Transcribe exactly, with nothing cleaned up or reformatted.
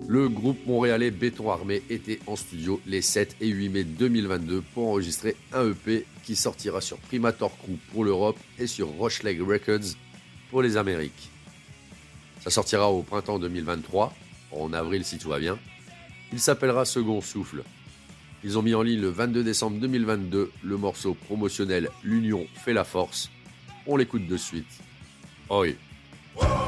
Le groupe montréalais Béton Armé était en studio les sept et huit mai deux mille vingt-deux pour enregistrer un E P qui sortira sur Primator Crew pour l'Europe et sur Rocheleg Records pour les Amériques. Ça sortira au printemps deux mille vingt-trois, en avril si tout va bien. Il s'appellera Second Souffle. Ils ont mis en ligne le vingt-deux décembre deux mille vingt-deux le morceau promotionnel L'Union fait la force. On l'écoute de suite. Oh oui.